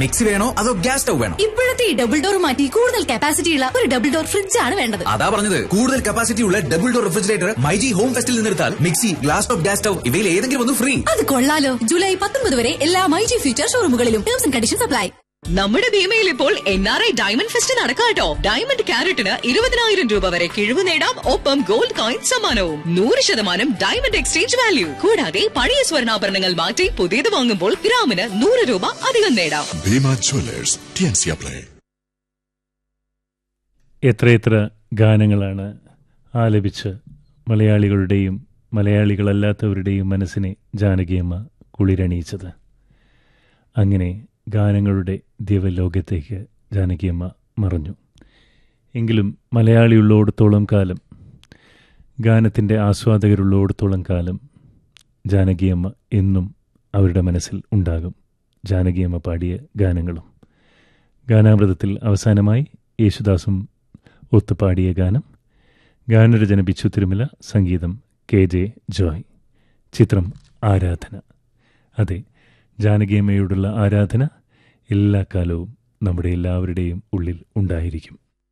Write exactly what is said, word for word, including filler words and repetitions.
Mixie വേണോ അതോ gas stove വേണോ? ഇപ്പോഴത്തെ ഈ ഡബിൾ ഡോർ മാറ്റി കൂടുതൽ കപ്പാസിറ്റി ഉള്ള ഒരു ഡബിൾ ഡോർ ഫ്രിഡ്ജ് ആണ് വേണ്ടത്. അതാ പറഞ്ഞത്, കൂടുതൽ കപ്പാസിറ്റി ഉള്ള double door refrigerator myG home ഫെസ്റ്റിൽ നിന്നെടുത്താൽ mixie, glass top, gas stove ഇവയിൽ ഏതെങ്കിലും ഒന്ന് ഫ്രീ. അത് കൊള്ളാലോ. ജൂലൈ പത്തൊൻപത് വരെ എല്ലാ myG future ഷോറൂമുകളിലും terms and conditions apply. നമ്മുടെ ഭീമയിൽ ഇപ്പോൾ N R I diamond fest നടക്കാട്ടോ. Diamond ക്യാരറ്റിന് ഇരുപതിനായിരം രൂപ വരെ കിഴിവ് നേടാം. ഒപ്പം ഗോൾഡ് കോയിൻ സമ്മാനവും. നൂറ് ശതമാനം ഡയമണ്ട് എക്സ്ചേഞ്ച് വാല്യൂ. കൂടാതെ പഴയ സ്വർണ്ണാഭരണങ്ങൾ മാറ്റി പുതിയത് വാങ്ങുമ്പോൾ ഗ്രാമിന് നൂറ് രൂപ അധികം നേടാം. Bhima Jewellers, T N C apply. എത്രയെത്ര ഗാനങ്ങളാണ് ആലപിച്ച് മലയാളികളുടെയും മലയാളികളല്ലാത്തവരുടെയും മനസ്സിനെ ജാനകിയമ്മ കുളിരണിയിച്ചത്. അങ്ങനെ ഗാനങ്ങളുടെ ദിവ്യലോകത്തേക്ക് ജാനകിയമ്മ മറഞ്ഞു. എങ്കിലും മലയാളിയുള്ളോടത്തോളം കാലം, ഗാനത്തിൻ്റെ ആസ്വാദകരുള്ളോടത്തോളം കാലം ജാനകിയമ്മ എന്നും അവരുടെ മനസ്സിൽ ഉണ്ടാകും. ജാനകിയമ്മ പാടിയ ഗാനങ്ങളും. ഗാനാമൃതത്തിൽ അവസാനമായി യേശുദാസും ഒത്തുപാടിയ ഗാനം. ഗാനരചന ബിച്ചു തിരുമല, സംഗീതം കെ ജെ ജോയ്. ചിത്രം ആരാധന. അതെ, ജാനകിയമ്മയോടുള്ള ആരാധന എല്ലാ കാലവും നമ്മുടെ എല്ലാവരുടെയും ഉള്ളിൽ ഉണ്ടായിരിക്കും.